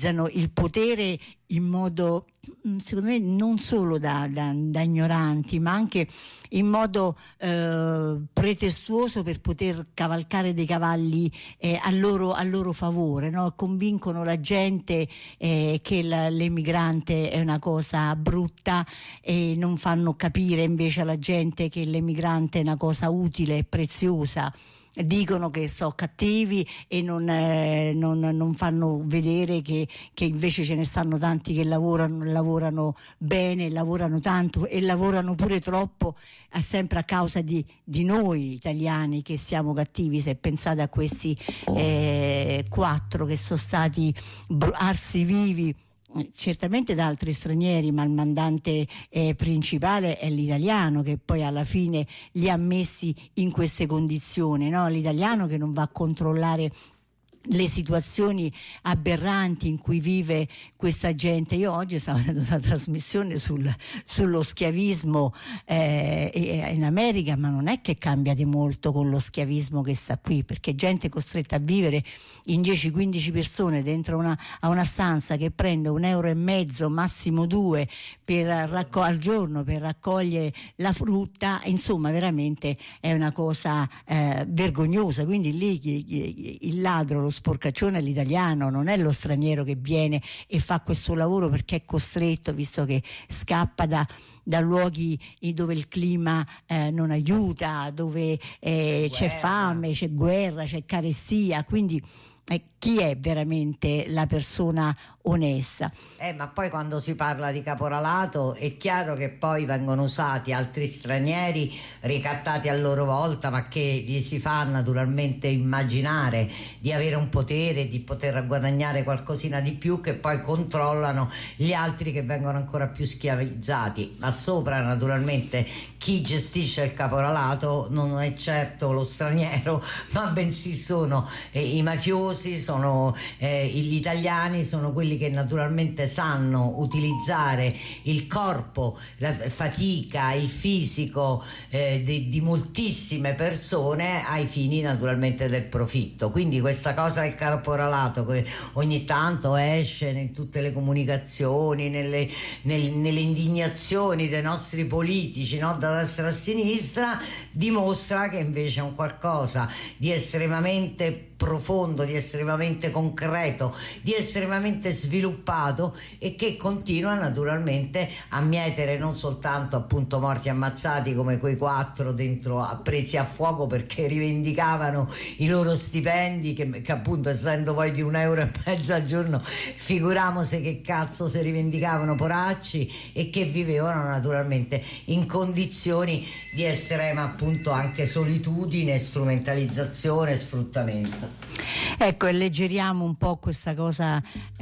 utilizzano il potere in modo, secondo me, non solo da ignoranti, ma anche in modo pretestuoso per poter cavalcare dei cavalli a loro favore, no? Convincono la gente che l'emigrante è una cosa brutta e non fanno capire invece alla gente che l'emigrante è una cosa utile e preziosa. Dicono che sono cattivi e non fanno vedere che invece ce ne stanno tanti che lavorano bene, lavorano tanto e lavorano pure troppo, sempre a causa di noi italiani che siamo cattivi. Se pensate a questi 4 che sono stati arsi vivi certamente da altri stranieri, ma il mandante principale è l'italiano, che poi alla fine li ha messi in queste condizioni, no? L'italiano che non va a controllare le situazioni aberranti in cui vive questa gente. Io oggi stavo vedendo una trasmissione sullo schiavismo in America, ma non è che cambia di molto con lo schiavismo che sta qui, perché gente costretta a vivere in 10-15 persone dentro a una stanza, che prende €1,50, massimo 2 al giorno per raccogliere la frutta. Insomma, veramente è una cosa vergognosa. Quindi lì il ladro, lo sporcaccione è l'italiano, non è lo straniero che viene e fa questo lavoro perché è costretto, visto che scappa da luoghi dove il clima non aiuta, dove c'è fame, c'è guerra, c'è carestia. Quindi chi è veramente la persona onesta? Ma poi quando si parla di caporalato è chiaro che poi vengono usati altri stranieri ricattati a loro volta, ma che gli si fa naturalmente immaginare di avere un potere, di poter guadagnare qualcosina di più, che poi controllano gli altri che vengono ancora più schiavizzati. Ma sopra naturalmente chi gestisce il caporalato non è certo lo straniero, ma bensì sono i mafiosi, sono gli italiani, sono quelli che naturalmente sanno utilizzare il corpo, la fatica, il fisico di moltissime persone ai fini naturalmente del profitto. Quindi questa cosa del caporalato che ogni tanto esce in tutte le comunicazioni, nelle indignazioni dei nostri politici, no? Da destra a sinistra, dimostra che invece è un qualcosa di estremamente profondo, di estremamente concreto, di estremamente sviluppato, e che continua naturalmente a mietere non soltanto appunto morti ammazzati come quei 4 dentro presi a fuoco perché rivendicavano i loro stipendi, che appunto, essendo poi di €1,50 al giorno, figuriamoci che cazzo se rivendicavano, poracci, e che vivevano naturalmente in condizioni di estrema appunto anche solitudine, strumentalizzazione, sfruttamento. Ecco, alleggeriamo un po' questa cosa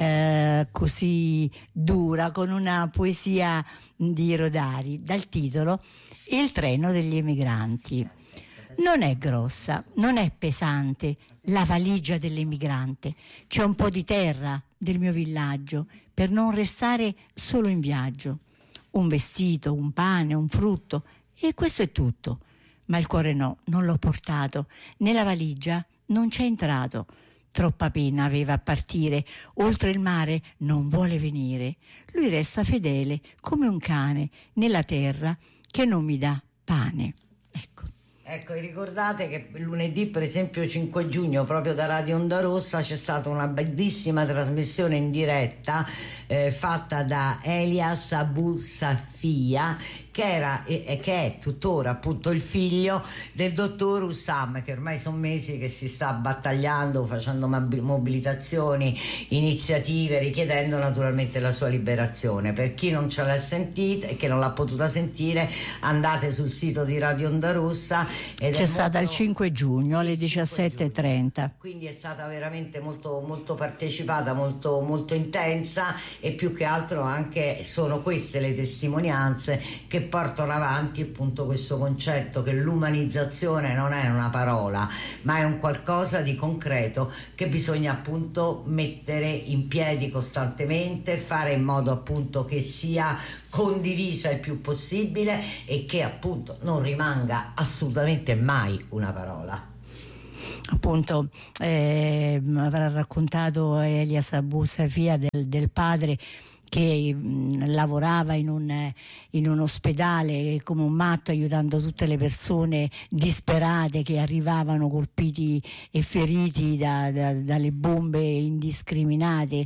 così dura con una poesia di Rodari dal titolo Il treno degli emigranti. Non è grossa, non è pesante la valigia dell'emigrante. C'è un po' di terra del mio villaggio per non restare solo in viaggio. Un vestito, un pane, un frutto, e questo è tutto. Ma il cuore no, non l'ho portato. Nella valigia non c'è entrato. Troppa pena aveva a partire. Oltre il mare non vuole venire. Lui resta fedele come un cane nella terra che non mi dà pane. Ecco, ricordate che lunedì, per esempio 5 giugno, proprio da Radio Onda Rossa, c'è stata una bellissima trasmissione in diretta fatta da Elias Abu Safia, che era e che è tuttora appunto il figlio del dottor Hussam, che ormai sono mesi che si sta battagliando, facendo mobilitazioni, iniziative, richiedendo naturalmente la sua liberazione. Per chi non ce l'ha sentita e che non l'ha potuta sentire, andate sul sito di Radio Onda Rossa. C'è stata il 5 giugno alle 17:30. Quindi è stata veramente molto, molto partecipata, molto, molto intensa, e più che altro anche sono queste le testimonianze che portano avanti appunto questo concetto che l'umanizzazione non è una parola, ma è un qualcosa di concreto che bisogna appunto mettere in piedi costantemente, fare in modo appunto che sia condivisa il più possibile e che appunto non rimanga assolutamente mai una parola. appunto avrà raccontato Elias Abu Safia del padre che lavorava in un ospedale come un matto, aiutando tutte le persone disperate che arrivavano colpiti e feriti dalle bombe indiscriminate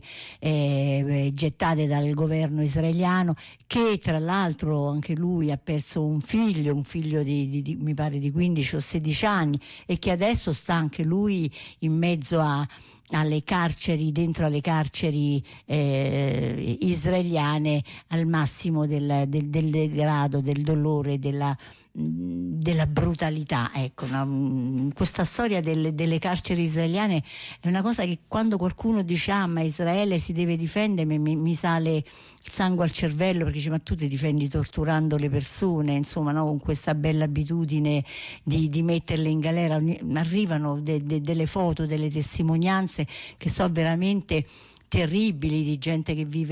gettate dal governo israeliano, che tra l'altro anche lui ha perso un figlio di mi pare di 15 o 16 anni, e che adesso sta anche lui in mezzo alle carceri, dentro alle carceri israeliane, al massimo del degrado, del dolore, della brutalità. Ecco, questa storia delle carceri israeliane è una cosa che, quando qualcuno dice ma Israele si deve difendere, mi sale il sangue al cervello, perché dice: ma tu ti difendi torturando le persone, insomma, no? Con questa bella abitudine di metterle in galera. Arrivano delle foto, delle testimonianze che so veramente terribili, di gente che vive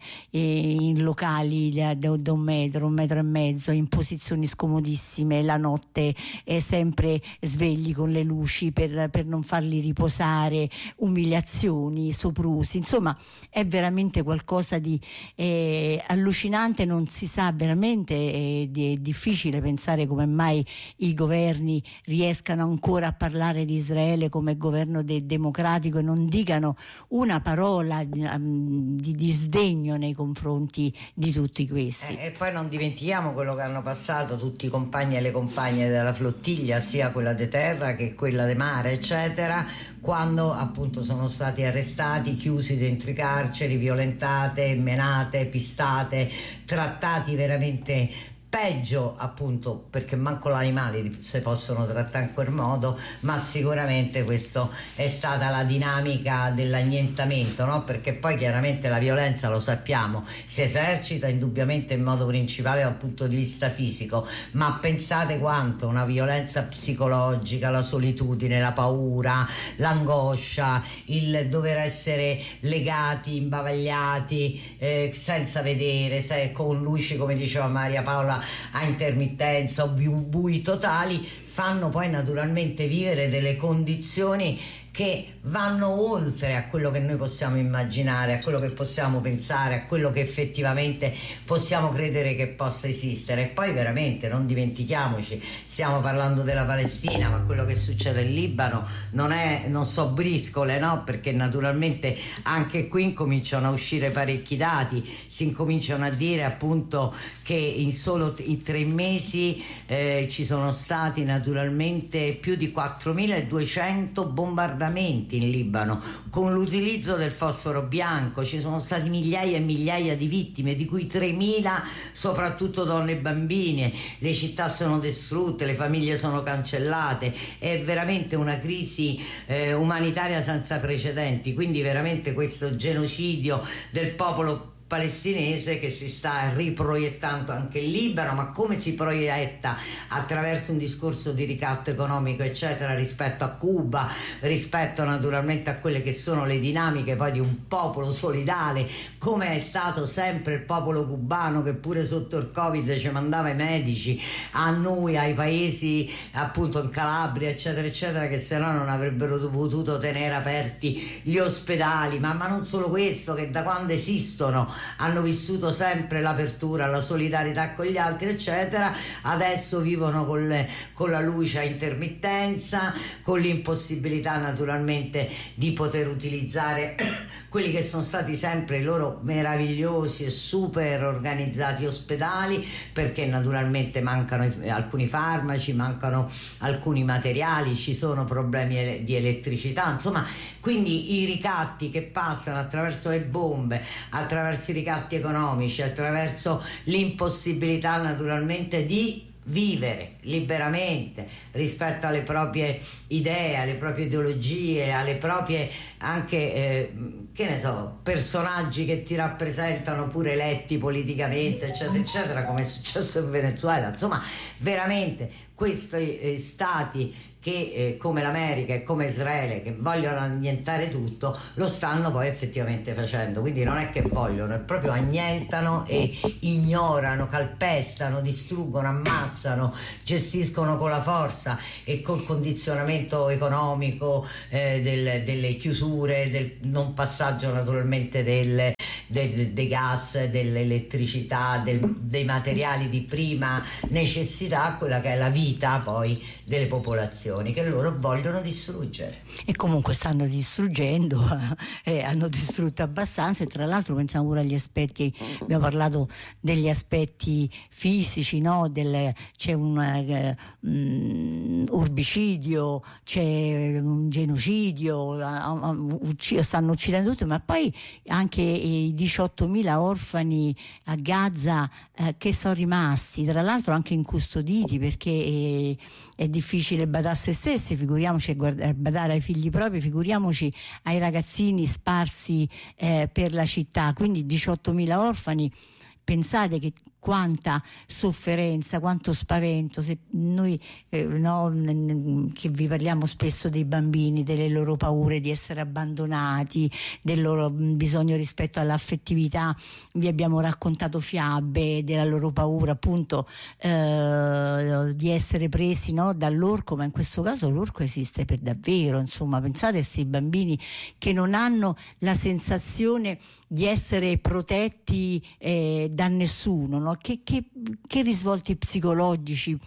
in locali da 1 metro, 1,5 metri, in posizioni scomodissime, la notte sempre svegli con le luci per non farli riposare, umiliazioni, soprusi. Insomma, è veramente qualcosa di allucinante. Non si sa veramente, è difficile pensare come mai i governi riescano ancora a parlare di Israele come governo democratico e non dicano una parola di sdegno nei confronti di tutti questi. E poi non dimentichiamo quello che hanno passato tutti i compagni e le compagne della flottiglia, sia quella di terra che quella di mare, eccetera, quando appunto sono stati arrestati, chiusi dentro i carceri, violentate, menate, pistate, trattati veramente peggio, appunto perché manco gli animali si possono trattare in quel modo, ma sicuramente questo è stata la dinamica dell'annientamento, no? Perché poi chiaramente la violenza, lo sappiamo, si esercita indubbiamente in modo principale dal punto di vista fisico, ma pensate quanto una violenza psicologica, la solitudine, la paura, l'angoscia, il dover essere legati, imbavagliati, senza vedere, con luci, come diceva Maria Paola, a intermittenza o bui totali, fanno poi naturalmente vivere delle condizioni che vanno oltre a quello che noi possiamo immaginare, a quello che possiamo pensare, a quello che effettivamente possiamo credere che possa esistere. E poi veramente non dimentichiamoci, stiamo parlando della Palestina, ma quello che succede in Libano non so briscole, no? Perché naturalmente anche qui incominciano a uscire parecchi dati, si incominciano a dire appunto che in solo i 3 mesi ci sono stati naturalmente più di 4.200 bombardamenti in Libano, con l'utilizzo del fosforo bianco. Ci sono stati migliaia e migliaia di vittime, di cui 3.000 soprattutto donne e bambini. Le città sono distrutte, le famiglie sono cancellate, è veramente una crisi umanitaria senza precedenti. Quindi veramente questo genocidio del popolo palestinese che si sta riproiettando anche in Libano, ma come si proietta? Attraverso un discorso di ricatto economico eccetera rispetto a Cuba, rispetto naturalmente a quelle che sono le dinamiche poi di un popolo solidale, come è stato sempre il popolo cubano, che pure sotto il Covid ci mandava i medici a noi, ai paesi appunto in Calabria eccetera eccetera, che se no non avrebbero potuto tenere aperti gli ospedali, ma non solo questo, che da quando esistono hanno vissuto sempre l'apertura, la solidarietà con gli altri eccetera. Adesso vivono con la luce a intermittenza, con l'impossibilità naturalmente di poter utilizzare quelli che sono stati sempre i loro meravigliosi e super organizzati ospedali, perché naturalmente mancano alcuni farmaci, mancano alcuni materiali, ci sono problemi di elettricità, insomma. Quindi i ricatti che passano attraverso le bombe, attraverso i ricatti economici, attraverso l'impossibilità naturalmente di vivere liberamente rispetto alle proprie idee, alle proprie ideologie, alle proprie anche che ne so, personaggi che ti rappresentano pure eletti politicamente, eccetera, eccetera, come è successo in Venezuela. Insomma, veramente questi stati che come l'America e come Israele, che vogliono annientare tutto, lo stanno poi effettivamente facendo. Quindi non è che vogliono, è proprio annientano e ignorano, calpestano, distruggono, ammazzano, gestiscono con la forza e col condizionamento economico, delle chiusure, del non passaggio naturalmente dei gas, dell'elettricità, dei materiali di prima necessità, quella che è la vita poi delle popolazioni, che loro vogliono distruggere. E comunque stanno distruggendo, hanno distrutto abbastanza, e tra l'altro pensiamo pure agli aspetti, abbiamo parlato degli aspetti fisici, no? C'è un urbicidio, c'è un genocidio, stanno uccidendo tutto, ma poi anche i 18.000 orfani a Gaza che sono rimasti, tra l'altro anche incustoditi, perché è difficile badare a se stessi, figuriamoci badare ai figli propri, figuriamoci ai ragazzini sparsi per la città. Quindi 18.000 orfani, pensate che quanta sofferenza, quanto spavento. Se noi che vi parliamo spesso dei bambini, delle loro paure di essere abbandonati, del loro bisogno rispetto all'affettività, vi abbiamo raccontato fiabe della loro paura appunto di essere presi, no, dall'orco, ma in questo caso l'orco esiste per davvero. Insomma, pensate a questi bambini che non hanno la sensazione di essere protetti da nessuno, no? Che risvolti psicologici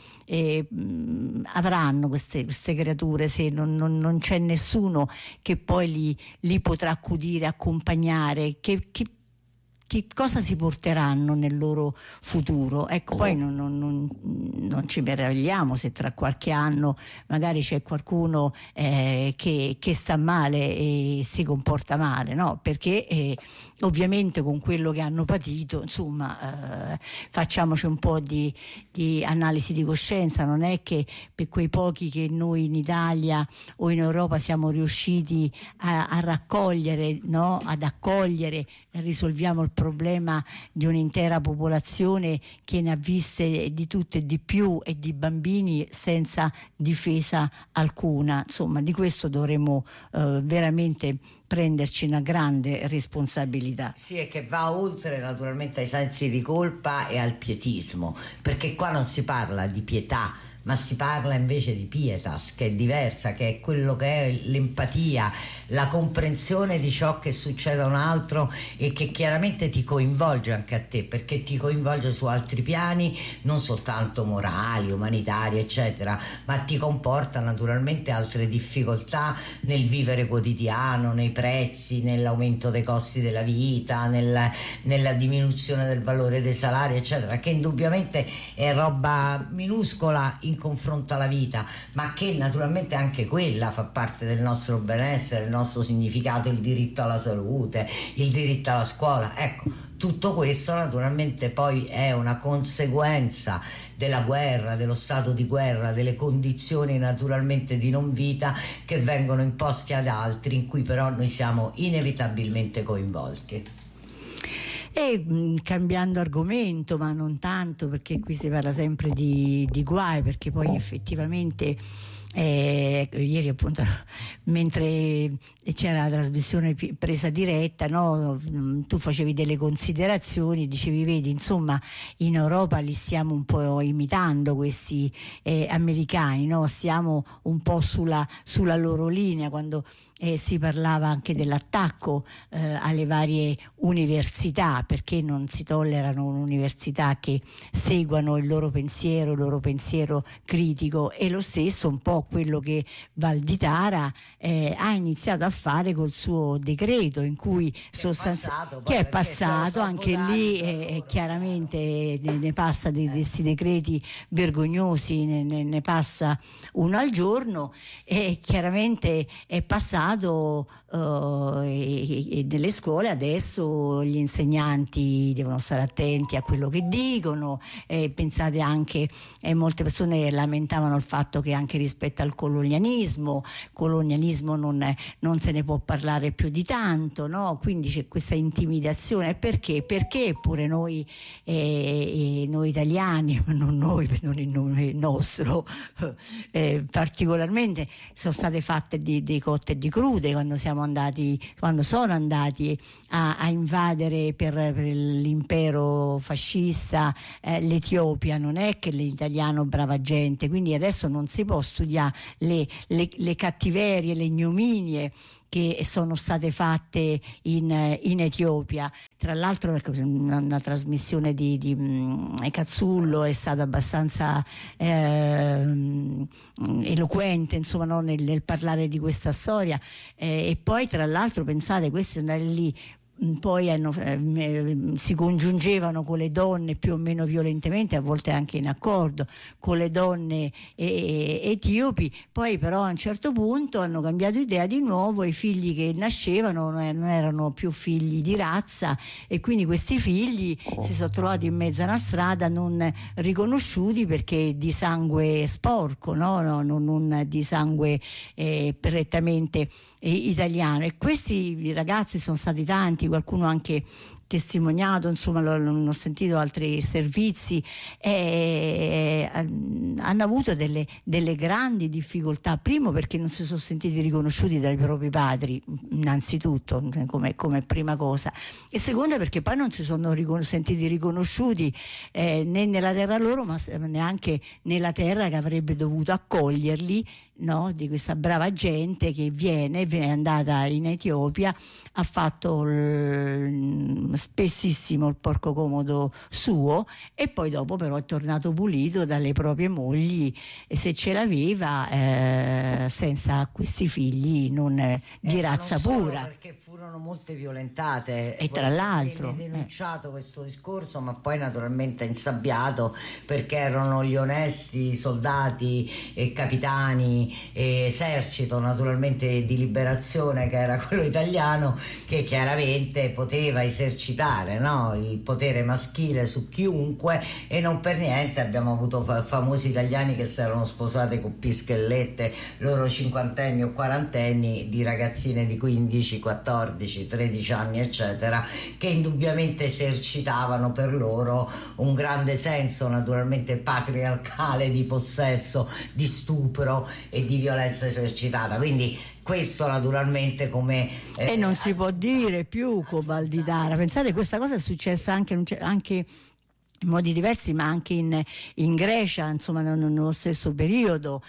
avranno queste creature se non c'è nessuno che poi li potrà accudire, accompagnare? Che cosa si porteranno nel loro futuro? Ecco, poi non ci meravigliamo se tra qualche anno magari c'è qualcuno che sta male e si comporta male, no? Perché ovviamente con quello che hanno patito, insomma, facciamoci un po' di analisi di coscienza. Non è che per quei pochi che noi in Italia o in Europa siamo riusciti a raccogliere, no? Ad accogliere, risolviamo il problema di un'intera popolazione che ne ha viste di tutto e di più, e di bambini senza difesa alcuna. Insomma, di questo dovremmo veramente prenderci una grande responsabilità. Sì, e che va oltre naturalmente ai sensi di colpa e al pietismo, perché qua non si parla di pietà, ma si parla invece di pietas, che è diversa, che è quello che è l'empatia, la comprensione di ciò che succede a un altro e che chiaramente ti coinvolge anche a te, perché ti coinvolge su altri piani, non soltanto morali, umanitari, eccetera, ma ti comporta naturalmente altre difficoltà nel vivere quotidiano, nei prezzi, nell'aumento dei costi della vita, nella diminuzione del valore dei salari, eccetera, che indubbiamente è roba minuscola in confronto alla vita, ma che naturalmente anche quella fa parte del nostro benessere, il nostro significato, il diritto alla salute, il diritto alla scuola. Ecco, tutto questo naturalmente poi è una conseguenza della guerra, dello stato di guerra, delle condizioni naturalmente di non vita che vengono imposte ad altri, in cui però noi siamo inevitabilmente coinvolti. E cambiando argomento, ma non tanto, perché qui si parla sempre di guai, perché poi effettivamente ieri appunto mentre c'era la trasmissione presa diretta, no, tu facevi delle considerazioni, dicevi, vedi, insomma in Europa li stiamo un po' imitando questi americani, no? Stiamo un po' sulla loro linea, quando si parlava anche dell'attacco alle varie università, perché non si tollerano università che seguano il loro pensiero critico. E lo stesso un po' quello che Valditara ha iniziato a fare col suo decreto, in cui che è passato anche lì, chiaramente ne passa di questi decreti vergognosi, ne passa uno al giorno, e chiaramente è passato Stato e delle scuole adesso gli insegnanti devono stare attenti a quello che dicono. Pensate anche, molte persone lamentavano il fatto che anche rispetto al colonialismo non se ne può parlare più di tanto, no? Quindi c'è questa intimidazione. Perché pure noi italiani, ma non il nome nostro, particolarmente sono state fatte di cotte e di crude quando sono andati a invadere per l'impero fascista l'Etiopia. Non è che l'italiano brava gente, quindi adesso non si può studiare le cattiverie, le ignominie che sono state fatte in Etiopia. Tra l'altro una trasmissione di Cazzullo è stata abbastanza eloquente, insomma, no? nel parlare di questa storia, e poi tra l'altro pensate, questi andare lì poi si congiungevano con le donne più o meno violentemente, a volte anche in accordo con le donne etiopi. Poi però a un certo punto hanno cambiato idea di nuovo, i figli che nascevano non erano più figli di razza, e quindi questi figli si sono trovati in mezzo a una strada non riconosciuti perché di sangue sporco, no? Non di sangue prettamente italiano. E questi ragazzi sono stati tanti, qualcuno anche testimoniato, insomma l'ho sentito altri servizi, hanno avuto delle grandi difficoltà, primo perché non si sono sentiti riconosciuti dai propri padri innanzitutto come prima cosa, e seconda perché poi non si sono sentiti riconosciuti né nella terra loro, ma neanche nella terra che avrebbe dovuto accoglierli, no? Di questa brava gente che è andata in Etiopia, ha fatto spessissimo il porco comodo suo, e poi dopo però è tornato pulito dalle proprie mogli, e se ce l'aveva senza questi figli di razza pura, perché furono molte violentate, e tra l'altro viene denunciato questo discorso, ma poi naturalmente insabbiato, perché erano gli onesti soldati e capitani e esercito naturalmente di liberazione, che era quello italiano, che chiaramente poteva esercitare, no? Il potere maschile su chiunque, e non per niente abbiamo avuto famosi italiani che si erano sposate con pischellette, loro cinquantenni o quarantenni, di ragazzine di 15, 14, 13 anni eccetera, che indubbiamente esercitavano per loro un grande senso naturalmente patriarcale di possesso, di stupro e di violenza esercitata. Quindi questo naturalmente come e non si può dire più con Valditara. Pensate, questa cosa è successa anche in modi diversi, ma anche in Grecia, insomma, nello stesso periodo,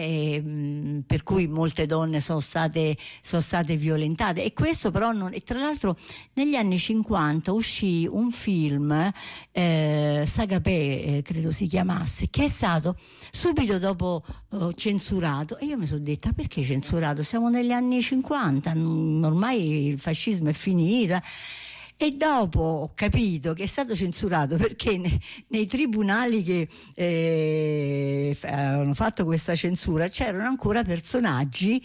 per cui molte donne sono state violentate. E questo però e tra l'altro negli anni 50 uscì un film, Sagapè credo si chiamasse, che è stato subito dopo censurato, e io mi sono detta: perché censurato? Siamo negli anni 50, ormai il fascismo è finito. E dopo ho capito che è stato censurato perché nei tribunali che hanno fatto questa censura c'erano ancora personaggi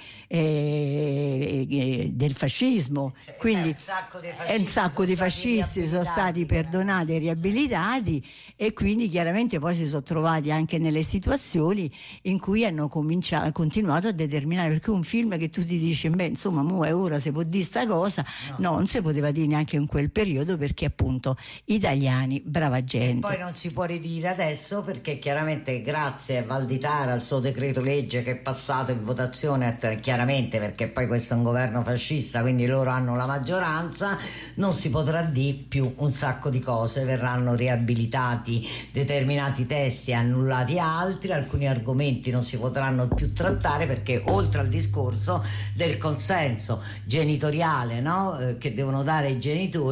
del fascismo, quindi un sacco di fascisti sono stati perdonati e riabilitati, e quindi chiaramente poi si sono trovati anche nelle situazioni in cui hanno continuato a determinare, perché un film che tu ti dici insomma ora si può dire sta cosa, no, non si poteva dire neanche in quel periodo, perché appunto italiani, brava gente. E poi non si può ridire adesso, perché chiaramente grazie a Valditara, al suo decreto legge che è passato in votazione, chiaramente perché poi questo è un governo fascista, quindi loro hanno la maggioranza, non si potrà dire più un sacco di cose, verranno riabilitati determinati testi, annullati altri, alcuni argomenti non si potranno più trattare, perché oltre al discorso del consenso genitoriale, no? Che devono dare i genitori,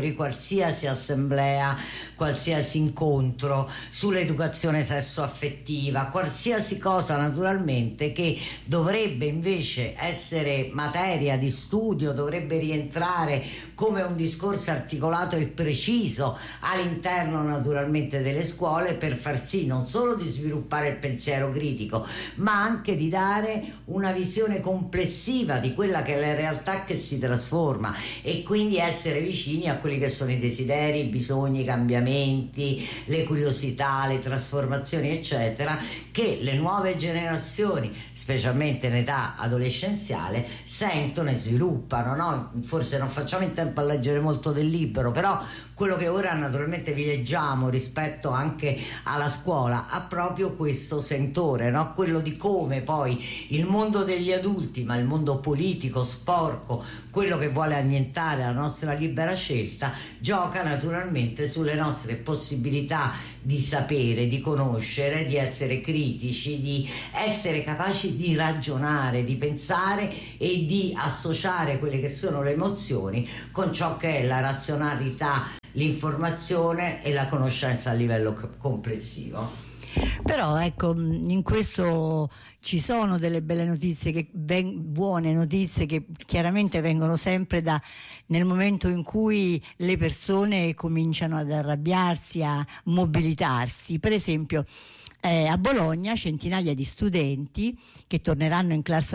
genitori, qualsiasi assemblea, qualsiasi incontro sull'educazione sessuo-affettiva, qualsiasi cosa naturalmente che dovrebbe invece essere materia di studio, dovrebbe rientrare come un discorso articolato e preciso all'interno naturalmente delle scuole, per far sì non solo di sviluppare il pensiero critico, ma anche di dare una visione complessiva di quella che è la realtà che si trasforma, e quindi essere vicini a quelli che sono i desideri, i bisogni, i cambiamenti, le curiosità, le trasformazioni eccetera, che le nuove generazioni, specialmente in età adolescenziale, sentono e sviluppano, no? Forse non facciamo in tempo a leggere molto del libro, però quello che ora naturalmente vi leggiamo rispetto anche alla scuola ha proprio questo sentore, no? Quello di come poi il mondo degli adulti, ma il mondo politico, sporco, quello che vuole annientare la nostra libera scelta, gioca naturalmente sulle nostre possibilità di sapere, di conoscere, di essere critici, di essere capaci di ragionare, di pensare e di associare quelle che sono le emozioni con ciò che è la razionalità, l'informazione e la conoscenza a livello complessivo. Però ecco, in questo ci sono delle belle notizie, buone notizie che chiaramente vengono sempre nel momento in cui le persone cominciano ad arrabbiarsi, a mobilitarsi. Per esempio a Bologna centinaia di studenti che torneranno in classe a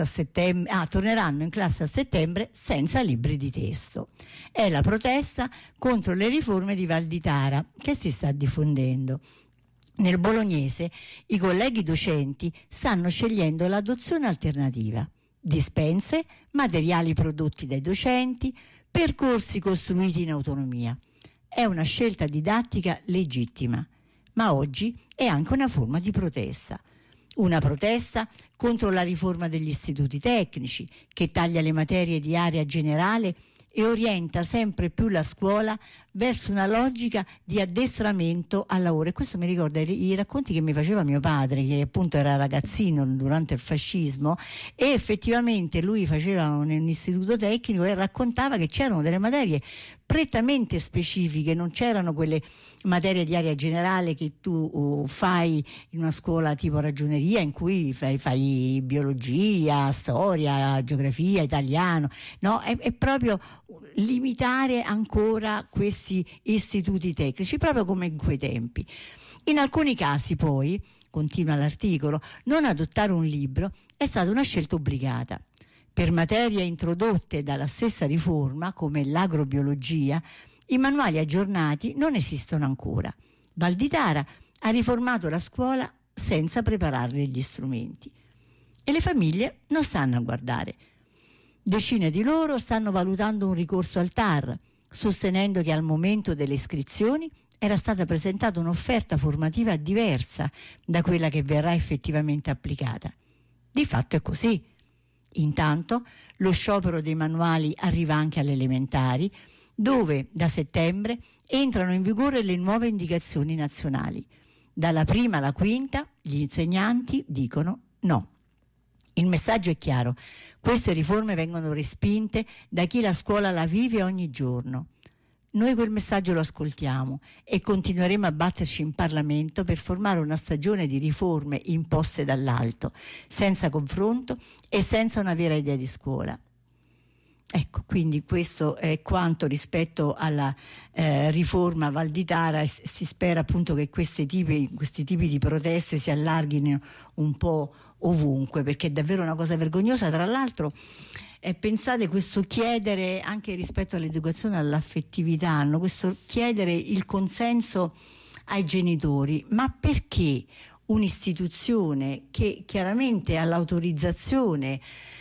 settembre senza libri di testo. È la protesta contro le riforme di Valditara che si sta diffondendo. Nel bolognese i colleghi docenti stanno scegliendo l'adozione alternativa: dispense, materiali prodotti dai docenti, percorsi costruiti in autonomia. È una scelta didattica legittima, ma oggi è anche una forma di protesta. Una protesta contro la riforma degli istituti tecnici, che taglia le materie di area generale e orienta sempre più la scuola verso una logica di addestramento al lavoro. E questo mi ricorda i racconti che mi faceva mio padre, che appunto era ragazzino durante il fascismo, e effettivamente lui faceva un istituto tecnico e raccontava che c'erano delle materie prettamente specifiche, non c'erano quelle materie di area generale che tu fai in una scuola tipo ragioneria, in cui fai biologia, storia, geografia, italiano, no? È proprio limitare ancora questi istituti tecnici, proprio come in quei tempi. In alcuni casi poi, continua l'articolo, non adottare un libro è stata una scelta obbligata. Per materie introdotte dalla stessa riforma, come l'agrobiologia, i manuali aggiornati non esistono ancora. Valditara ha riformato la scuola senza prepararle gli strumenti. E le famiglie non stanno a guardare. Decine di loro stanno valutando un ricorso al TAR, sostenendo che al momento delle iscrizioni era stata presentata un'offerta formativa diversa da quella che verrà effettivamente applicata. Di fatto è così. Intanto lo sciopero dei manuali arriva anche alle elementari, dove da settembre entrano in vigore le nuove indicazioni nazionali. Dalla prima alla quinta gli insegnanti dicono no. Il messaggio è chiaro: queste riforme vengono respinte da chi la scuola la vive ogni giorno. Noi quel messaggio lo ascoltiamo e continueremo a batterci in Parlamento per formare una stagione di riforme imposte dall'alto, senza confronto e senza una vera idea di scuola. Ecco, quindi questo è quanto rispetto alla riforma Valditara, e si spera appunto che questi tipi di proteste si allarghino un po' ovunque, perché è davvero una cosa vergognosa. Tra l'altro pensate, questo chiedere anche rispetto all'educazione all'affettività, no? Questo chiedere il consenso ai genitori, ma perché un'istituzione che chiaramente ha l'autorizzazione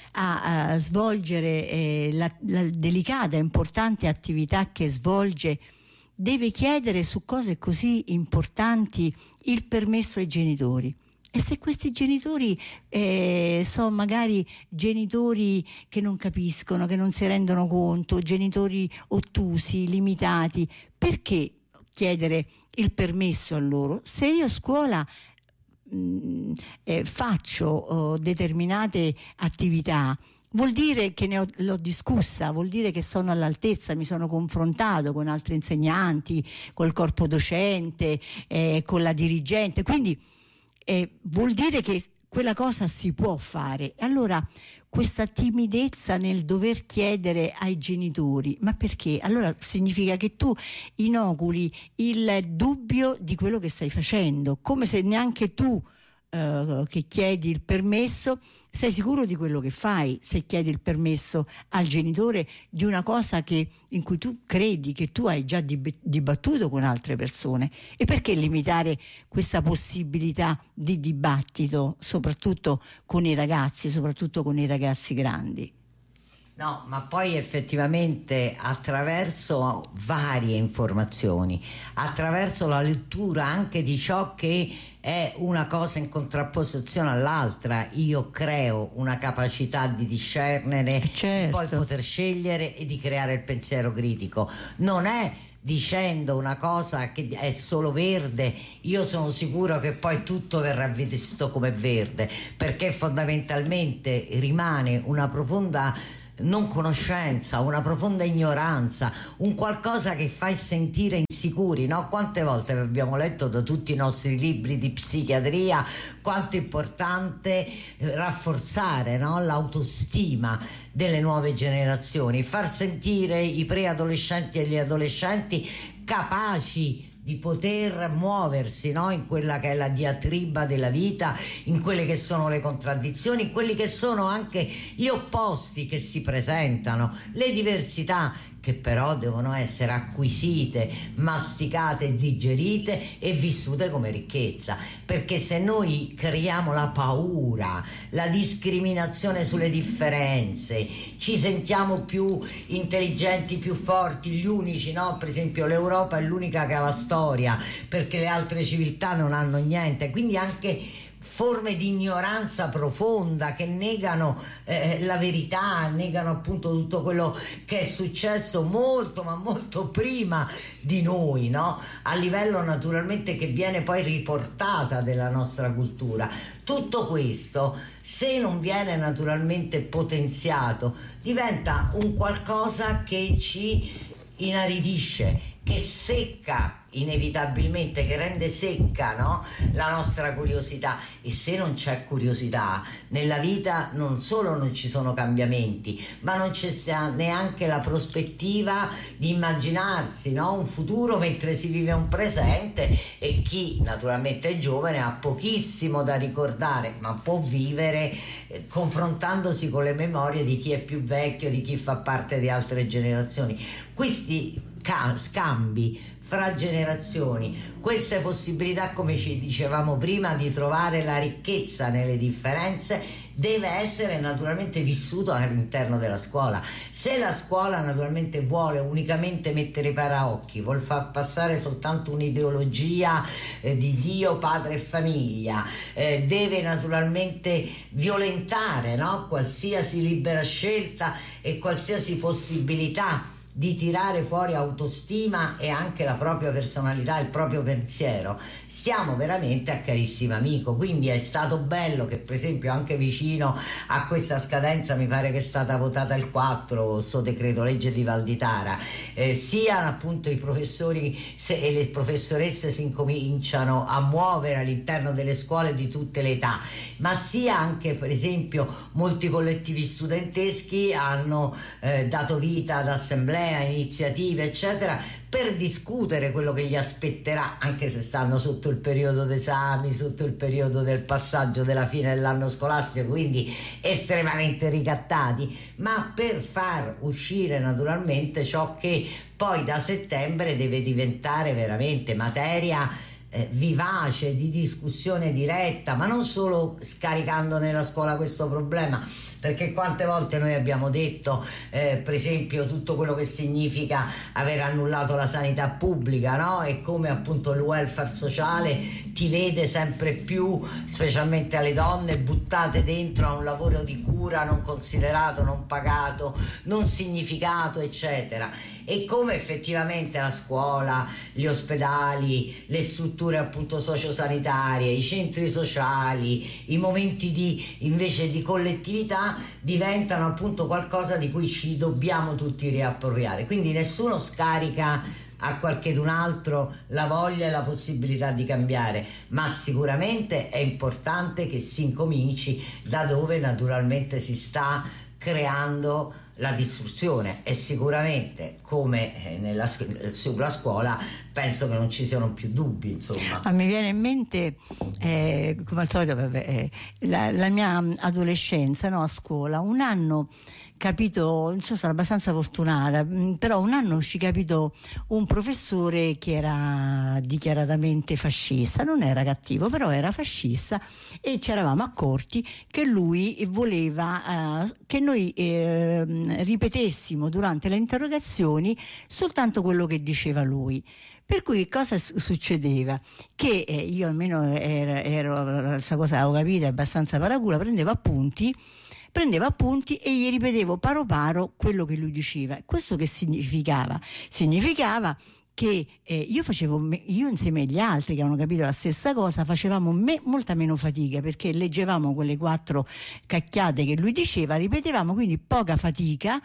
a svolgere la delicata e importante attività che svolge deve chiedere su cose così importanti il permesso ai genitori? E se questi genitori sono magari genitori che non capiscono, che non si rendono conto, genitori ottusi, limitati, perché chiedere il permesso a loro? Se io a scuola faccio determinate attività, vuol dire che l'ho discussa, vuol dire che sono all'altezza, mi sono confrontato con altri insegnanti, col corpo docente, con la dirigente, quindi vuol dire che quella cosa si può fare. Allora questa timidezza nel dover chiedere ai genitori, ma perché? Allora significa che tu inoculi il dubbio di quello che stai facendo, come se neanche tu che chiedi il permesso sei sicuro di quello che fai, se chiedi il permesso al genitore di una cosa in cui tu credi, che tu hai già dibattuto con altre persone. E perché limitare questa possibilità di dibattito, soprattutto con i ragazzi, soprattutto con i ragazzi grandi? No, ma poi effettivamente attraverso varie informazioni, attraverso la lettura anche di ciò che è una cosa in contrapposizione all'altra, io creo una capacità di discernere, certo, di poi poter scegliere e di creare il pensiero critico. Non è dicendo una cosa che è solo verde, io sono sicuro che poi tutto verrà visto come verde, perché fondamentalmente rimane una profonda non conoscenza, una profonda ignoranza, un qualcosa che fa sentire insicuri, no? Quante volte abbiamo letto da tutti i nostri libri di psichiatria quanto è importante rafforzare, no? L'autostima delle nuove generazioni, far sentire i preadolescenti e gli adolescenti capaci di poter muoversi, no? In quella che è la diatriba della vita, in quelle che sono le contraddizioni, in quelli che sono anche gli opposti che si presentano, le diversità che però devono essere acquisite, masticate, digerite e vissute come ricchezza, perché se noi creiamo la paura, la discriminazione sulle differenze, ci sentiamo più intelligenti, più forti, gli unici, no? Per esempio l'Europa è l'unica che ha la storia, perché le altre civiltà non hanno niente, quindi anche forme di ignoranza profonda che negano la verità, negano appunto tutto quello che è successo molto ma molto prima di noi, no? A livello naturalmente che viene poi riportata della nostra cultura. Tutto questo, se non viene naturalmente potenziato, diventa un qualcosa che ci inaridisce, che secca inevitabilmente, che rende secca, no? La nostra curiosità. E se non c'è curiosità nella vita, non solo non ci sono cambiamenti, ma non c'è neanche la prospettiva di immaginarsi, no? Un futuro mentre si vive un presente, e chi naturalmente è giovane ha pochissimo da ricordare, ma può vivere confrontandosi con le memorie di chi è più vecchio, di chi fa parte di altre generazioni. Questi scambi fra generazioni, queste possibilità, come ci dicevamo prima, di trovare la ricchezza nelle differenze, deve essere naturalmente vissuto all'interno della scuola. Se la scuola naturalmente vuole unicamente mettere i paraocchi, vuol far passare soltanto un'ideologia di Dio, padre e famiglia, deve naturalmente violentare, no? Qualsiasi libera scelta e qualsiasi possibilità di tirare fuori autostima e anche la propria personalità, il proprio pensiero, stiamo veramente a carissimo amico. Quindi è stato bello che per esempio anche vicino a questa scadenza, mi pare che è stata votata il 4 sto decreto legge di Valditara, sia appunto i professori e le professoresse si incominciano a muovere all'interno delle scuole di tutte le età, ma sia anche per esempio molti collettivi studenteschi hanno dato vita ad assemblee, a iniziative eccetera, per discutere quello che gli aspetterà, anche se stanno sotto il periodo d'esami, sotto il periodo del passaggio della fine dell'anno scolastico, quindi estremamente ricattati, ma per far uscire naturalmente ciò che poi da settembre deve diventare veramente materia vivace, di discussione diretta, ma non solo scaricando nella scuola questo problema, perché quante volte noi abbiamo detto per esempio tutto quello che significa aver annullato la sanità pubblica, no? E come appunto il welfare sociale ti vede sempre più, specialmente alle donne, buttate dentro a un lavoro di cura non considerato, non pagato, non significato eccetera, e come effettivamente la scuola, gli ospedali, le strutture appunto sociosanitarie, i centri sociali, i momenti invece di collettività ma diventano appunto qualcosa di cui ci dobbiamo tutti riappropriare. Quindi nessuno scarica a qualcun altro la voglia e la possibilità di cambiare, ma sicuramente è importante che si incominci da dove naturalmente si sta creando la distruzione, e sicuramente come sulla scuola penso che non ci siano più dubbi, insomma. Mi viene in mente come al solito la mia adolescenza, no, a scuola. Un anno capito, sono stata abbastanza fortunata, però un anno ci capito un professore che era dichiaratamente fascista, non era cattivo, però era fascista, e ci eravamo accorti che lui voleva che noi ripetessimo durante le interrogazioni soltanto quello che diceva lui. Per cui che cosa succedeva? Che io almeno ero questa cosa l'avevo capita, abbastanza paracula, prendeva appunti e gli ripetevo paro paro quello che lui diceva. Questo che significava? Significava che io insieme agli altri che avevano capito la stessa cosa facevamo molta meno fatica, perché leggevamo quelle 4 cacchiate che lui diceva, ripetevamo, quindi poca fatica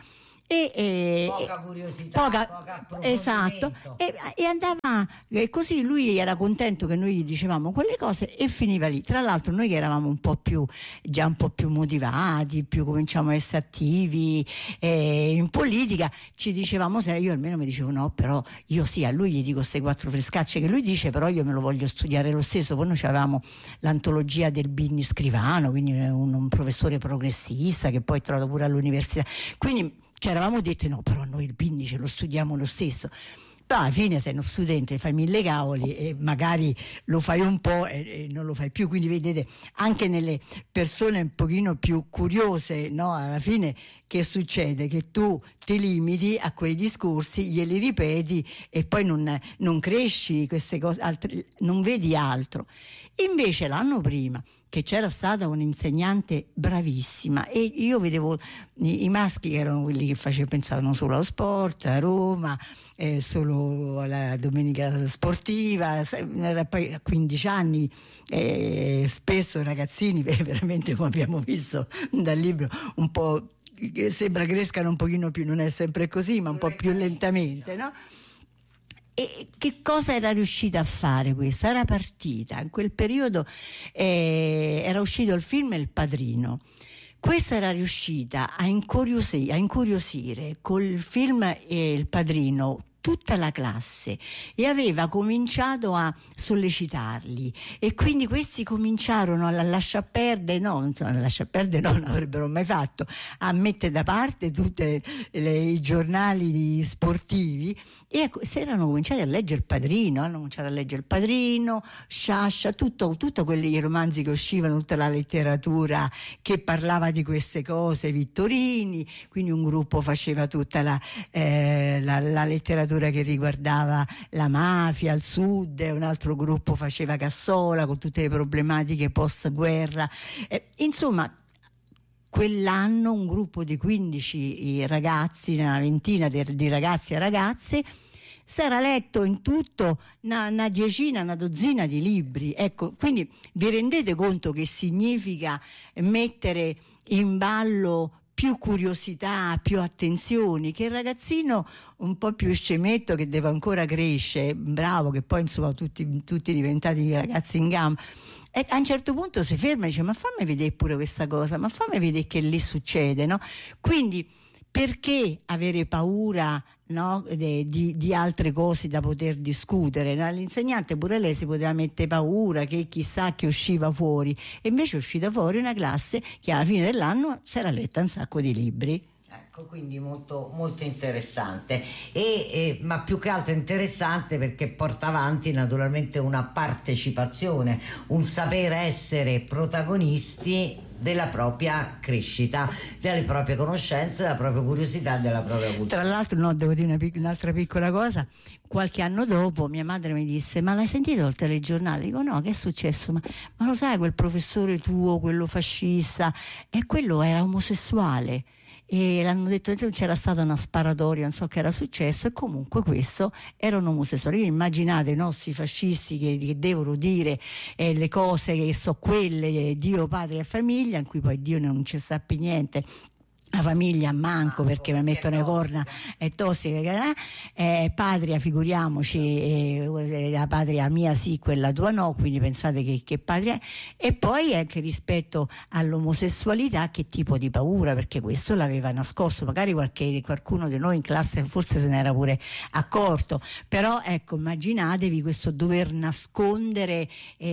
poca curiosità, poca approfondimento. Esatto, e andava così. Lui era contento che noi gli dicevamo quelle cose e finiva lì. Tra l'altro noi che eravamo già un po' più motivati, cominciamo a essere attivi in politica, ci dicevamo io almeno mi dicevo no, però io sì, a lui gli dico queste 4 frescacce che lui dice, però io me lo voglio studiare lo stesso. Poi noi avevamo l'antologia del Binni Scrivano, quindi un professore progressista che poi ho trovato pure all'università, quindi ci eravamo detti no, però noi il Binni ce lo studiamo lo stesso. Però alla fine sei uno studente, fai 1000 cavoli e magari lo fai un po' e non lo fai più. Quindi vedete, anche nelle persone un pochino più curiose, no, alla fine che succede? Che tu ti limiti a quei discorsi, glieli ripeti e poi non cresci queste cose, non vedi altro. Invece l'anno prima, che c'era stata un'insegnante bravissima, e io vedevo i maschi che erano quelli che pensavano solo allo sport, a Roma, solo alla domenica sportiva, poi a 15 anni, spesso ragazzini veramente, come abbiamo visto dal libro, un po' che sembra crescano un pochino più, non è sempre così, ma un po' più lentamente, no? E che cosa era riuscita a fare questa? Era partita in quel periodo, era uscito il film Il Padrino. Questa era riuscita a incuriosire col film Il Padrino tutta la classe, e aveva cominciato a sollecitarli, e quindi questi cominciarono a lasciar perdere, non avrebbero mai fatto, a mettere da parte tutti i giornali sportivi, e si erano cominciati a leggere Il Padrino, hanno cominciato a leggere Il Padrino, Sciascia, tutto quelli romanzi che uscivano, tutta la letteratura che parlava di queste cose, Vittorini, quindi un gruppo faceva tutta la letteratura che riguardava la mafia al sud, e un altro gruppo faceva Cassola con tutte le problematiche post guerra, insomma quell'anno un gruppo di 15 ragazzi, una ventina di ragazzi e ragazze, si era letto in tutto una decina, una dozzina di libri. Ecco, quindi vi rendete conto che significa mettere in ballo più curiosità, più attenzioni, che il ragazzino un po' più scemetto, che deve ancora crescere, bravo, che poi insomma tutti diventati ragazzi in gamba, e a un certo punto si ferma e dice ma fammi vedere pure questa cosa, ma fammi vedere che lì succede, no? Quindi perché avere paura, no, di altre cose da poter discutere? L'insegnante pure lei si poteva mettere paura che chissà che usciva fuori, e invece è uscita fuori una classe che alla fine dell'anno si era letta un sacco di libri. Ecco, quindi molto, molto interessante, ma più che altro interessante perché porta avanti naturalmente una partecipazione, un saper essere protagonisti della propria crescita, delle proprie conoscenze, della propria curiosità, della propria cultura. Tra l'altro, no, devo dire un'altra piccola cosa. Qualche anno dopo mia madre mi disse ma l'hai sentito il telegiornale? Dico no, che è successo? Ma lo sai quel professore tuo, quello fascista, e quello era omosessuale. e l'hanno detto che c'era stata una sparatoria, non so che era successo, e comunque questo era un omosessuale. Immaginate i nostri fascisti che devono dire le cose che so quelle, Dio, patria e famiglia, in cui poi Dio non ci sta più niente. La famiglia manco, perché mi mettono le corna, è tossica, patria figuriamoci, la patria mia sì, quella tua no, quindi pensate che patria è. E poi anche rispetto all'omosessualità, che tipo di paura, perché questo l'aveva nascosto, magari qualcuno di noi in classe forse se n'era pure accorto, però ecco, immaginatevi questo dover nascondere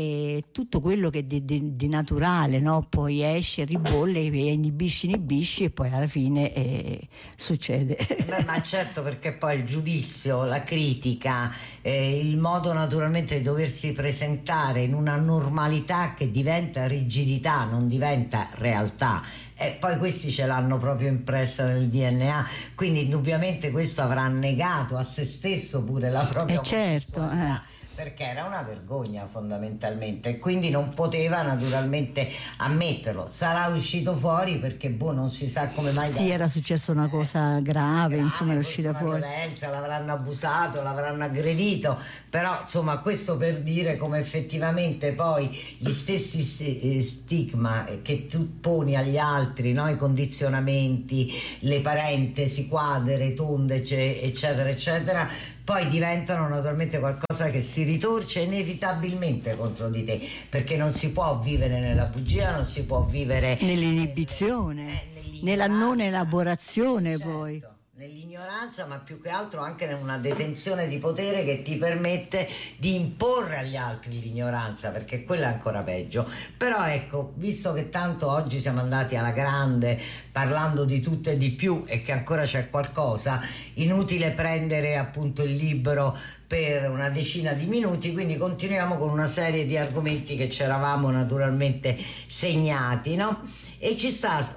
tutto quello che di naturale, no? Poi esce, ribolle, inibisci e poi alla fine succede. Ma certo, perché poi il giudizio, la critica, il modo naturalmente di doversi presentare in una normalità che diventa rigidità, non diventa realtà. E poi questi ce l'hanno proprio impressa nel DNA, quindi indubbiamente questo avrà negato a se stesso pure la propria omosessualità. Perché era una vergogna fondamentalmente, e quindi non poteva naturalmente ammetterlo. Sarà uscito fuori perché non si sa come mai. Sì, era successa una cosa grave, insomma, è uscita fuori. Violenza, l'avranno abusato, l'avranno aggredito, però insomma questo per dire come effettivamente poi gli stessi stigma che tu poni agli altri, no? I condizionamenti, le parentesi quadre, tonde, eccetera, eccetera, poi diventano naturalmente qualcosa che si ritorce inevitabilmente contro di te, perché non si può vivere nella bugia, non si può vivere nell'inibizione, nella non elaborazione, certo. Poi nell'ignoranza, ma più che altro anche in una detenzione di potere che ti permette di imporre agli altri l'ignoranza, perché quella è ancora peggio. Però ecco, visto che tanto oggi siamo andati alla grande parlando di tutto e di più e che ancora c'è qualcosa, inutile prendere appunto il libro per una decina di minuti, quindi continuiamo con una serie di argomenti che ci eravamo naturalmente segnati, no? E c'è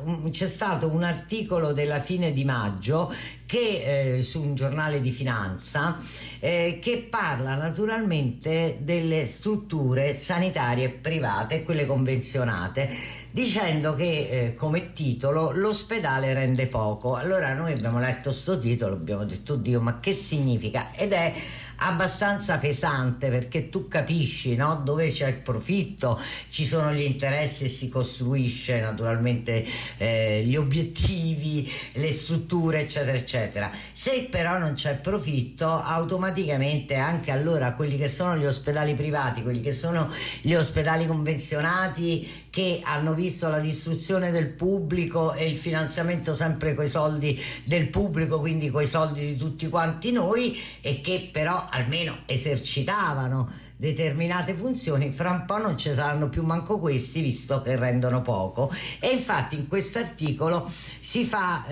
stato un articolo della fine di maggio che su un giornale di finanza che parla naturalmente delle strutture sanitarie private, quelle convenzionate, dicendo che come titolo l'ospedale rende poco. Allora noi abbiamo letto sto titolo, abbiamo detto oddio, ma che significa? Ed è abbastanza pesante, perché tu capisci, no? Dove c'è il profitto, ci sono gli interessi e si costruisce naturalmente gli obiettivi, le strutture, eccetera eccetera. Se però non c'è profitto, automaticamente anche allora quelli che sono gli ospedali privati, quelli che sono gli ospedali convenzionati, che hanno visto la distruzione del pubblico e il finanziamento sempre coi soldi del pubblico, quindi coi soldi di tutti quanti noi, e che però almeno esercitavano determinate funzioni, fra un po' non ci saranno più manco questi, visto che rendono poco. E infatti in questo articolo si fa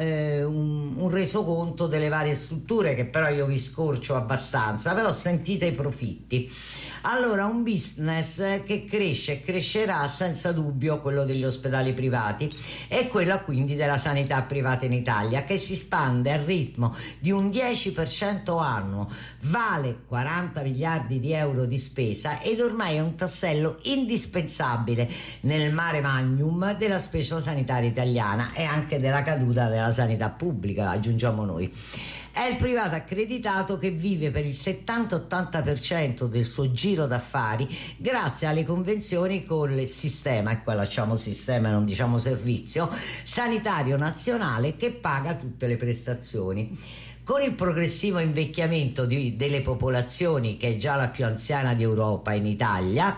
un resoconto delle varie strutture, che però io vi scorcio abbastanza, però sentite i profitti. Allora, un business che cresce e crescerà senza dubbio, quello degli ospedali privati, e quello quindi della sanità privata in Italia, che si spande al ritmo di un 10% annuo, vale 40 miliardi di euro di spesa ed ormai è un tassello indispensabile nel mare magnum della spesa sanitaria italiana e anche della caduta della sanità pubblica, aggiungiamo noi. È il privato accreditato che vive per il 70-80% del suo giro d'affari grazie alle convenzioni con il sistema, e qua lasciamo sistema e non diciamo servizio, sanitario nazionale, che paga tutte le prestazioni. Con il progressivo invecchiamento delle popolazioni, che è già la più anziana d'Europa in Italia,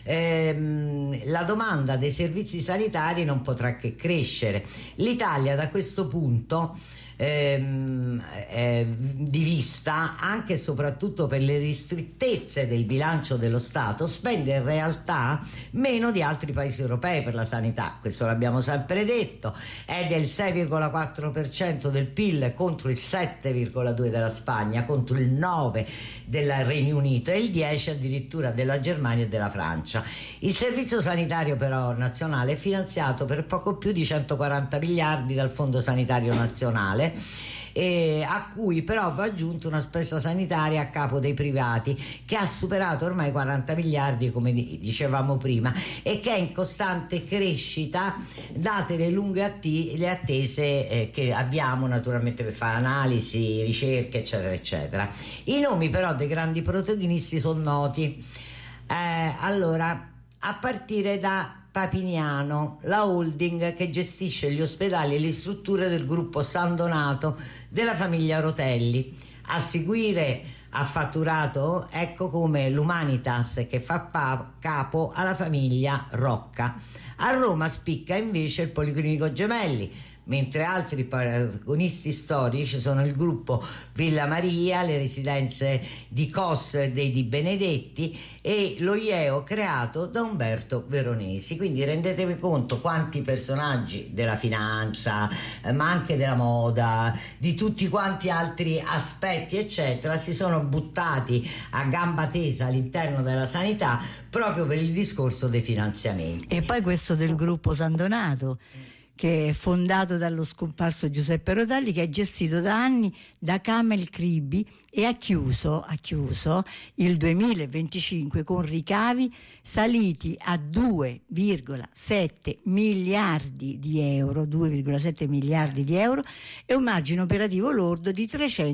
la domanda dei servizi sanitari non potrà che crescere. L'Italia da questo punto di vista, anche e soprattutto per le ristrettezze del bilancio dello Stato, spende in realtà meno di altri paesi europei per la sanità. Questo l'abbiamo sempre detto, è del 6,4% del PIL contro il 7,2% della Spagna, contro il 9% del Regno Unito e il 10% addirittura della Germania e della Francia. Il servizio sanitario però nazionale è finanziato per poco più di 140 miliardi dal Fondo Sanitario Nazionale, a cui però va aggiunta una spesa sanitaria a capo dei privati che ha superato ormai 40 miliardi, come dicevamo prima, e che è in costante crescita date le lunghe attese che abbiamo naturalmente per fare analisi, ricerche, eccetera eccetera. I nomi però dei grandi protagonisti sono noti. Allora, a partire da Papignano, la holding che gestisce gli ospedali e le strutture del gruppo San Donato della famiglia Rotelli. A seguire ha fatturato, ecco, come l'Humanitas, che fa capo alla famiglia Rocca. A Roma spicca invece il Policlinico Gemelli, mentre altri protagonisti storici sono il gruppo Villa Maria, le residenze di Cos e dei Di Benedetti e lo IEO creato da Umberto Veronesi. Quindi rendetevi conto quanti personaggi della finanza, ma anche della moda, di tutti quanti altri aspetti eccetera, si sono buttati a gamba tesa all'interno della sanità proprio per il discorso dei finanziamenti. E poi questo del gruppo San Donato, che è fondato dallo scomparso Giuseppe Rotelli, che è gestito da anni da Camel Cribi e ha chiuso il 2025 con ricavi saliti a 2,7 miliardi di euro, 2,7 miliardi di euro e un margine operativo lordo di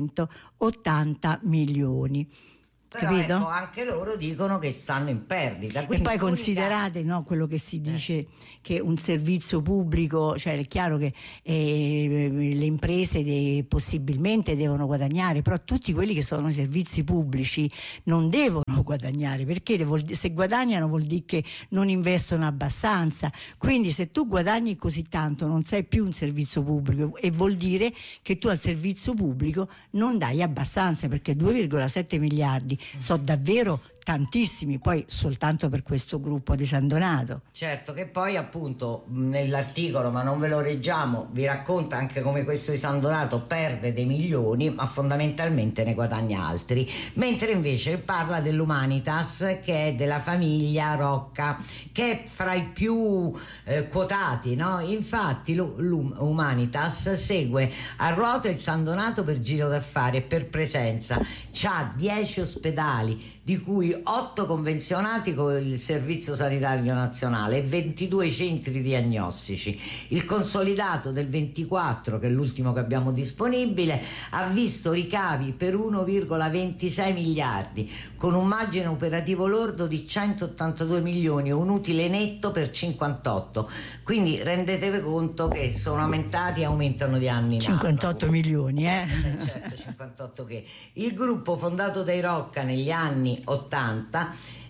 380 milioni. Però capito? Ecco, anche loro dicono che stanno in perdita. E poi considerate, no, quello che si dice, che un servizio pubblico, cioè è chiaro che le imprese possibilmente devono guadagnare, però tutti quelli che sono i servizi pubblici non devono guadagnare, perché se guadagnano vuol dire che non investono abbastanza. Quindi se tu guadagni così tanto non sei più un servizio pubblico, e vuol dire che tu al servizio pubblico non dai abbastanza, perché 2,7 miliardi sono davvero tantissimi, poi soltanto per questo gruppo di San Donato. Certo, che poi appunto nell'articolo, ma non ve lo leggiamo, vi racconta anche come questo di San Donato perde dei milioni ma fondamentalmente ne guadagna altri, mentre invece parla dell'Humanitas, che è della famiglia Rocca, che è fra i più quotati, no? Infatti l'Humanitas segue a ruota il San Donato per giro d'affari e per presenza, c'ha 10 ospedali di cui 8 convenzionati con il Servizio Sanitario Nazionale e 22 centri diagnostici. Il consolidato del 24, che è l'ultimo che abbiamo disponibile, ha visto ricavi per 1,26 miliardi, con un margine operativo lordo di 182 milioni e un utile netto per 58. Quindi rendetevi conto che sono aumentati e aumentano di anno in anno. 58 milioni, Certo, 58 che. Il gruppo fondato dai Rocca negli anni 80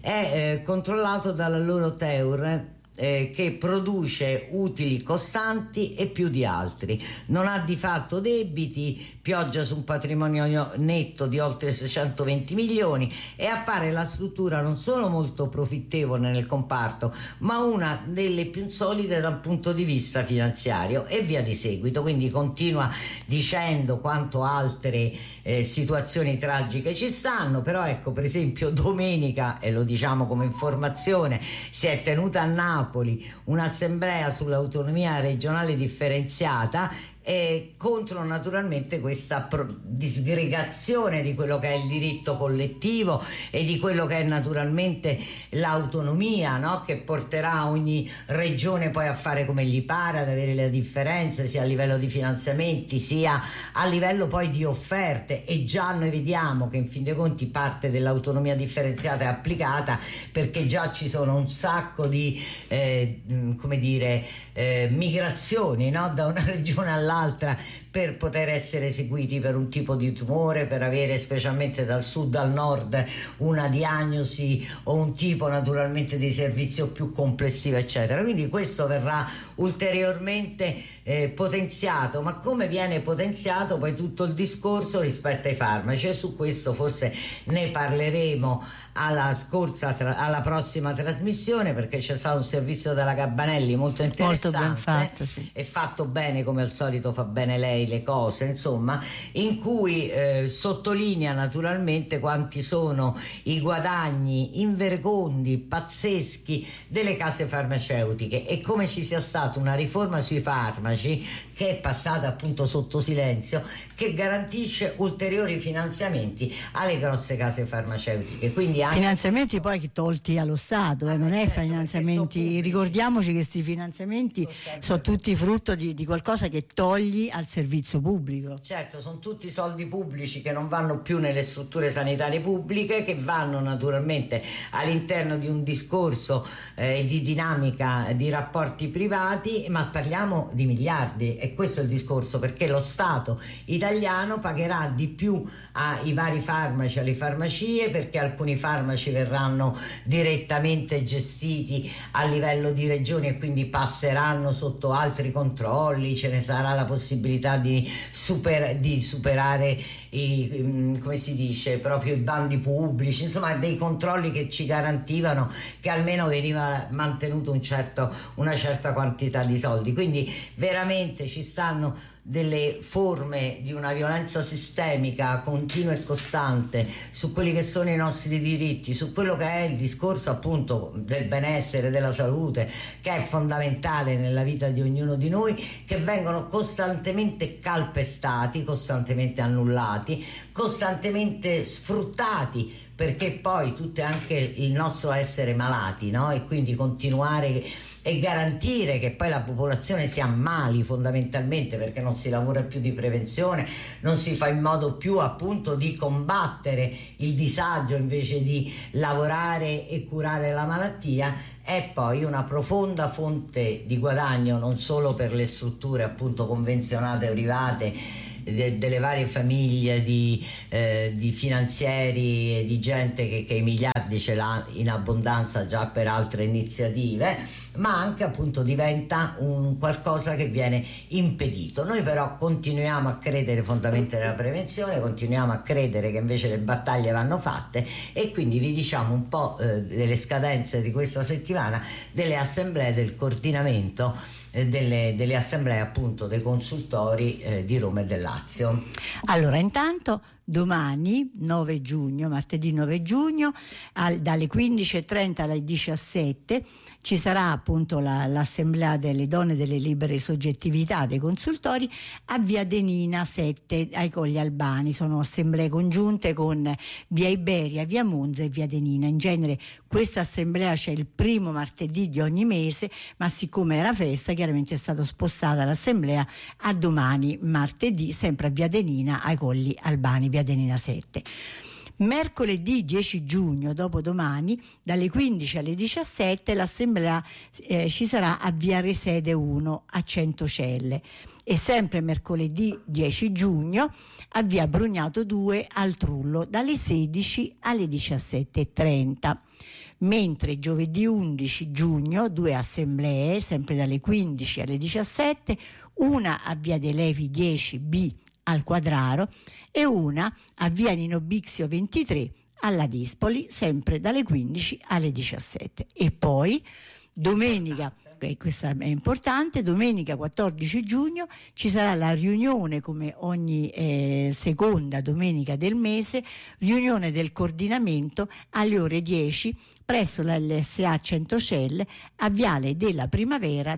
è controllato dalla loro Teur, che produce utili costanti e più di altri, non ha di fatto debiti, pioggia su un patrimonio netto di oltre 620 milioni e appare la struttura non solo molto profittevole nel comparto, ma una delle più solide da un punto di vista finanziario, e via di seguito. Quindi continua dicendo quanto altre situazioni tragiche ci stanno, però ecco, per esempio domenica, e lo diciamo come informazione, si è tenuta a Napoli un'assemblea sull'autonomia regionale differenziata contro naturalmente questa disgregazione di quello che è il diritto collettivo e di quello che è naturalmente l'autonomia, no? Che porterà ogni regione poi a fare come gli pare, ad avere le differenze sia a livello di finanziamenti sia a livello poi di offerte, e già noi vediamo che in fin dei conti parte dell'autonomia differenziata è applicata, perché già ci sono un sacco di migrazioni, no? Da una regione all'altra per poter essere seguiti per un tipo di tumore, per avere specialmente dal sud al nord una diagnosi o un tipo naturalmente di servizio più complessivo eccetera. Quindi questo verrà ulteriormente potenziato, ma come viene potenziato poi tutto il discorso rispetto ai farmaci, e su questo forse ne parleremo alla prossima trasmissione, perché c'è stato un servizio della Gabbanelli molto interessante, molto ben fatto, sì. E fatto bene, come al solito fa bene lei le cose, insomma, in cui sottolinea naturalmente quanti sono i guadagni inverecondi, pazzeschi delle case farmaceutiche, e come ci sia stata una riforma sui farmaci farmaci, che è passata appunto sotto silenzio, che garantisce ulteriori finanziamenti alle grosse case farmaceutiche. Quindi anche finanziamenti poi tolti allo Stato, non è certo, finanziamenti, ricordiamoci che questi finanziamenti sono tutti frutto di qualcosa che togli al servizio pubblico. Certo, sono tutti soldi pubblici che non vanno più nelle strutture sanitarie pubbliche, che vanno naturalmente all'interno di un discorso di dinamica di rapporti privati, ma parliamo di miliardi, e questo è il discorso, perché lo Stato italiano pagherà di più ai vari farmaci, alle farmacie, perché alcuni farmaci verranno direttamente gestiti a livello di regioni e quindi passeranno sotto altri controlli, ce ne sarà la possibilità di superare come si dice, proprio i bandi pubblici, insomma dei controlli che ci garantivano che almeno veniva mantenuto una certa quantità di soldi. Quindi veramente ci stanno delle forme di una violenza sistemica continua e costante su quelli che sono i nostri diritti, su quello che è il discorso appunto del benessere, della salute, che è fondamentale nella vita di ognuno di noi, che vengono costantemente calpestati, costantemente annullati, costantemente sfruttati, perché poi tutto è anche il nostro essere malati, no? E quindi continuare e garantire che poi la popolazione si ammali fondamentalmente, perché non si lavora più di prevenzione, non si fa in modo più appunto di combattere il disagio invece di lavorare e curare la malattia, è poi una profonda fonte di guadagno non solo per le strutture appunto convenzionate private, delle varie famiglie di finanzieri e di gente che i miliardi ce l'ha in abbondanza già per altre iniziative, ma anche appunto diventa un qualcosa che viene impedito. Noi però continuiamo a credere fondamentalmente nella prevenzione, continuiamo a credere che invece le battaglie vanno fatte, e quindi vi diciamo un po' delle scadenze di questa settimana delle assemblee del coordinamento delle assemblee appunto dei consultori di Roma e del Lazio. Allora, intanto domani 9 giugno, martedì 9 giugno, dalle 15:30 alle 17 ci sarà appunto l'assemblea delle donne delle libere soggettività dei consultori a Via Denina 7 ai Colli Albani. Sono assemblee congiunte con Via Iberia, Via Monza e Via Denina. In genere questa assemblea c'è il primo martedì di ogni mese, ma siccome era festa chiaramente è stata spostata l'assemblea a domani martedì, sempre a Via Denina ai Colli Albani, Via Denina 7. Mercoledì 10 giugno, dopodomani, dalle 15 alle 17 l'assemblea ci sarà a Via Resede 1 a Centocelle, e sempre mercoledì 10 giugno a Via Brugnato 2 al Trullo dalle 16 alle 17:30. Mentre giovedì 11 giugno 2 assemblee, sempre dalle 15 alle 17, una a Via dei Levi 10B al Quadraro e una a Via Nino Bixio 23 alla Dispoli, sempre dalle 15 alle 17. E poi domenica, questa è importante, domenica 14 giugno ci sarà la riunione, come ogni seconda domenica del mese, riunione del coordinamento alle ore 10 presso la LSA Centocelle a Viale della Primavera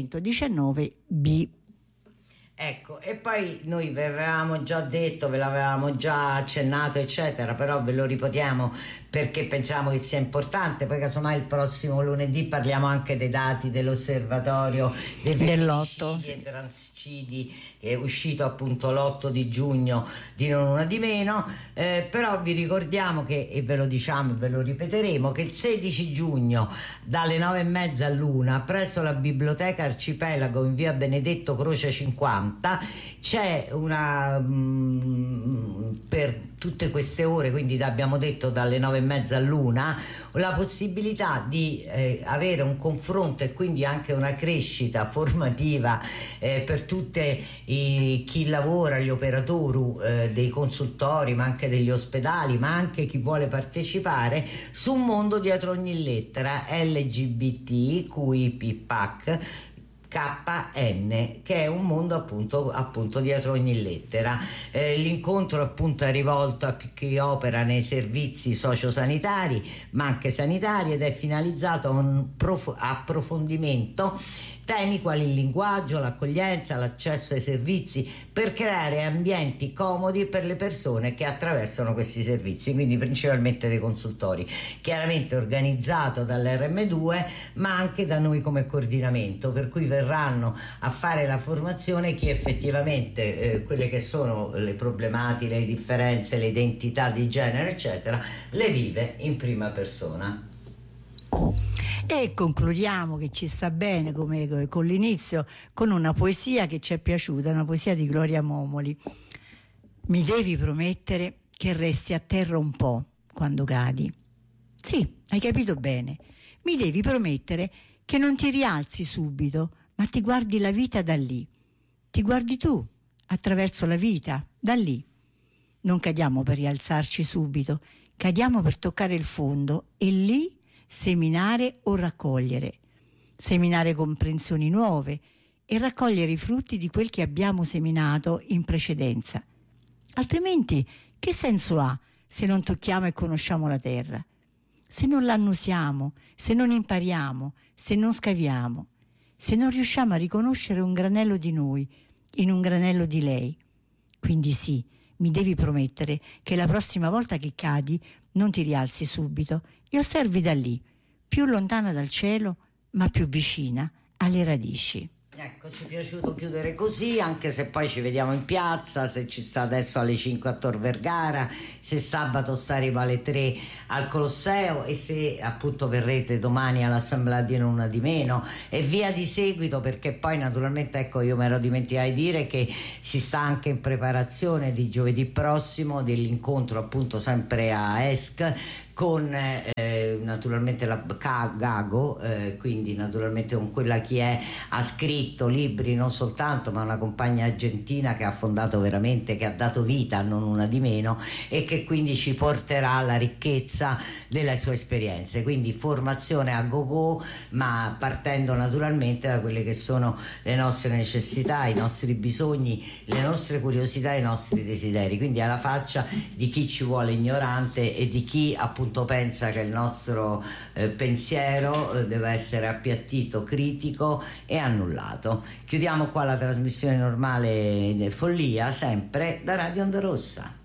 319B. Ecco, e poi noi ve l'avevamo già detto, ve l'avevamo già accennato eccetera, però ve lo ripetiamo perché pensiamo che sia importante. Poi casomai il prossimo lunedì parliamo anche dei dati dell'osservatorio dei femminicidi e transcidi, che è uscito appunto l'8 di giugno, di non una di meno, però vi ricordiamo che, e ve lo diciamo e ve lo ripeteremo, che il 16 giugno dalle 9:30 all'1 presso la Biblioteca Arcipelago in via Benedetto Croce 50 c'è una per tutte queste ore, quindi abbiamo detto dalle 9:30 all'1, la possibilità di avere un confronto e quindi anche una crescita formativa per tutte chi lavora, gli operatori dei consultori, ma anche degli ospedali, ma anche chi vuole partecipare, su un mondo dietro ogni lettera LGBTQIP+, KN, che è un mondo appunto dietro ogni lettera. L'incontro appunto è rivolto a chi opera nei servizi sociosanitari ma anche sanitari ed è finalizzato a un approfondimento Temi quali il linguaggio, l'accoglienza, l'accesso ai servizi, per creare ambienti comodi per le persone che attraversano questi servizi, quindi principalmente dei consultori, chiaramente organizzato dall'RM2 ma anche da noi come coordinamento, per cui verranno a fare la formazione chi effettivamente quelle che sono le problematiche, le differenze, le identità di genere eccetera le vive in prima persona. E concludiamo, che ci sta bene come con l'inizio, con una poesia che ci è piaciuta, una poesia di Gloria Momoli. Mi devi promettere che resti a terra un po' quando cadi. Sì, hai capito bene. Mi devi promettere che non ti rialzi subito, ma ti guardi la vita da lì. Ti guardi tu attraverso la vita da lì. Non cadiamo per rialzarci subito, cadiamo per toccare il fondo e lì seminare o raccogliere. Seminare comprensioni nuove e raccogliere i frutti di quel che abbiamo seminato in precedenza. Altrimenti che senso ha se non tocchiamo e conosciamo la terra? Se non l'annusiamo, se non impariamo, se non scaviamo, se non riusciamo a riconoscere un granello di noi in un granello di lei. Quindi sì, mi devi promettere che la prossima volta che cadi non ti rialzi subito e osservi da lì, più lontana dal cielo, ma più vicina alle radici. Ecco, ci è piaciuto chiudere così, anche se poi ci vediamo in piazza, se ci sta adesso alle 5 a Tor Vergara, se sabato staremo alle 3 al Colosseo e se appunto verrete domani all'Assemblea di Non Una di Meno e via di seguito, perché poi naturalmente, ecco, io mi ero dimenticato di dire che si sta anche in preparazione di giovedì prossimo dell'incontro appunto sempre a ESC con naturalmente la Gago, quindi naturalmente con quella che ha scritto libri non soltanto, ma una compagna argentina che ha fondato veramente, che ha dato vita a Non Una di Meno e che quindi ci porterà alla ricchezza delle sue esperienze, quindi formazione a go-go, ma partendo naturalmente da quelle che sono le nostre necessità, i nostri bisogni, le nostre curiosità, i nostri desideri, quindi alla faccia di chi ci vuole ignorante e di chi appunto pensa che il nostro pensiero deve essere appiattito, critico e annullato. Chiudiamo qua la trasmissione normale del Follia, sempre da Radio Onda Rossa.